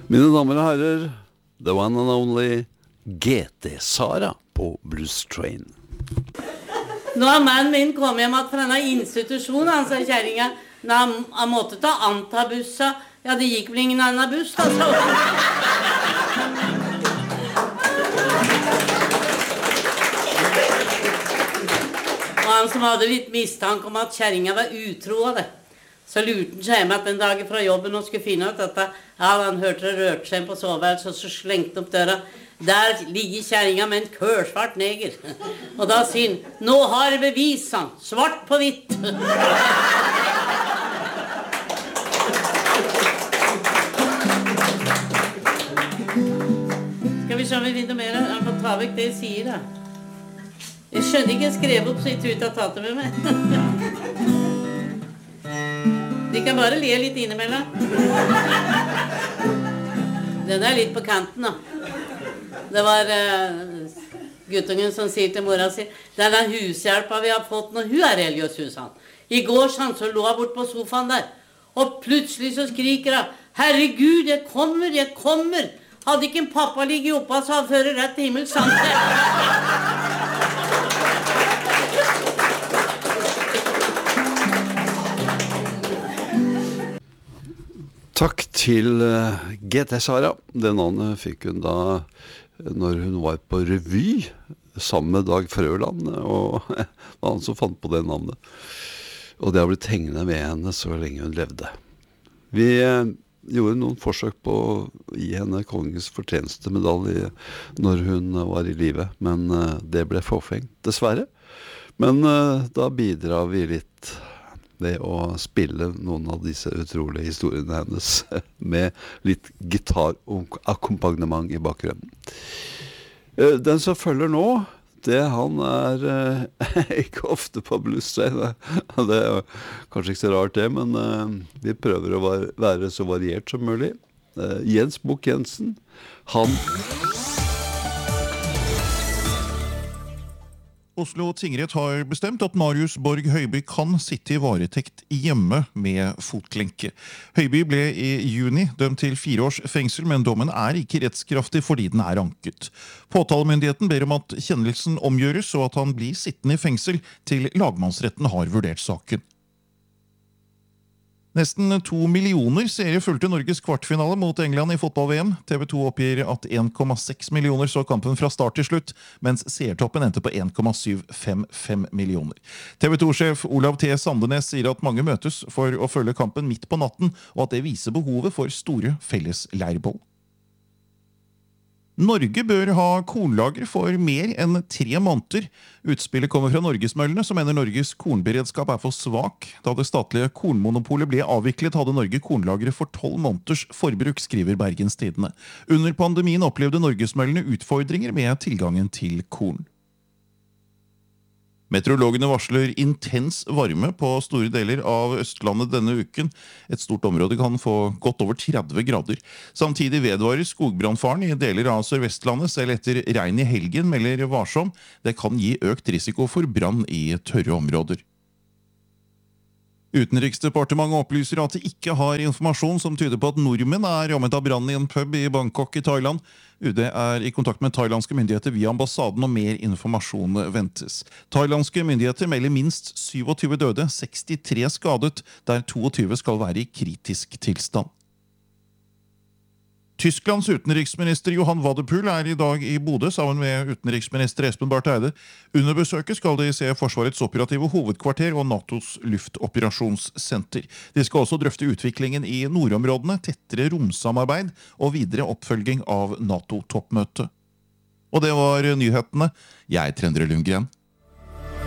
Mine damer og herrer, the one and only GT Sara på Blues Train. Nå har mannen min kommet hjem fra denne institusjonen, han sa kjæringa. Han måtte ta antabussa. Ja, det gikk vel ingen annen buss, altså. Og han som hadde litt mistanke om at kjæringa var utro av det. Så lurte han seg hjem at den dagen fra jobben og skulle finne ut dette. Ja, han hørte det rørte seg på soveværelset, så slengte han opp døra. Der ligger kjæringa med en kørsvart neger. Og da sier han, nå har jeg bevis, han. Svart på hvitt. Skal vi se om vi vinner mer? Han får ta vekk det jeg sier da. Jeg skjønner ikke, jeg skrev opp så jeg ut av tatet med meg. De kan bare le litt innimellom. Den er litt på kanten da. Det var guttungen som sier til mora si, denne hushjelpa vi har fått når hun er religiøs, han. I går så lå hun bort på sofaen der, og plutselig så skriker hun, herregud, jeg kommer, jeg kommer. Hadde ikke en pappa ligget oppe, så han fører rett til himmel, sant det. Takk til GT Sara. Det navnet fikk hun da når hun var på revy sammen med Dag Frøland, og det var han som fant på det navnet. Og det har blitt hengende med henne så lenge hun levde. Vi gjorde noen forsøk på å gi henne kongens fortjenestemedalje når hun var i live, men det ble forfengt, dessverre. Men da bidrar vi litt ved å spille noen av disse utrolige historiene hennes med litt gitarakkompagnement i bakgrunnen. Den som følger nå, han ikke ofte på Blues Train. Det er kanskje ikke så rart det, men vi prøver å være så variert som mulig. Jens Bukk Jensen, han... Oslo tingrett har bestemt at Marius Borg Høiby kan sitte i varetekt hjemme med fotlenke. Høiby ble i juni dømt til 4 års fengsel, men dommen er ikke rettskraftig fordi den er anket. Påtalemyndigheten ber om at kjennelsen omgjøres og at han blir sittende i fengsel til lagmannsretten har vurdert saken. Nesten 2 millioner seere fulgte Norges kvartfinale mot England i fotball-VM. TV 2 oppgir at 1,6 millioner så kampen fra start til slutt, mens seertoppen endte på 1,755 millioner. TV 2-sjef Olav T. Sandenes sier at mange møtes for å følge kampen midt på natten, og at det viser behovet for store felles leirbål. Norge bør ha kornlager for mer enn 3 måneder. Utspillet kommer fra Norgesmøllene, som mener Norges kornberedskap er for svak. Da det statlige kornmonopolet ble avviklet, hadde Norge kornlagre for 12 måneders forbruk, skriver Bergens Tidende. Under pandemien opplevde Norgesmøllene utfordringer med tilgangen til korn. Meteorologene varsler intens varme på store deler av Østlandet denne uken. Et stort område kan få godt over 30 grader. Samtidig vedvarer skogbrannfaren i deler av Sør-Vestlandet, selv etter regn i helgen, melder varsom. Det kan gi økt risiko for brann i tørre områder. Utenriksdepartementet opplyser at de ikke har informasjon som tyder på at nordmenn er rammet av brann i en pub i Bangkok i Thailand. UD er i kontakt med thailandske myndigheter via ambassaden, og mer informasjon ventes. Thailandske myndigheter melder minst 27 døde, 63 skadet, der 22 skal være i kritisk tilstand. Tysklands utenriksminister Johan Wadepool er i dag i Bodø sammen med utenriksminister Espen Barth Eide. Under besøket skal de se Forsvarets operative hovedkvarter og NATOs luftoperasjonssenter. De skal også drøfte utviklingen i nordområdene, tettere romsamarbeid og videre oppfølging av NATO-toppmøtet. Og det var nyhetene. Jeg er Trendre Lundgren.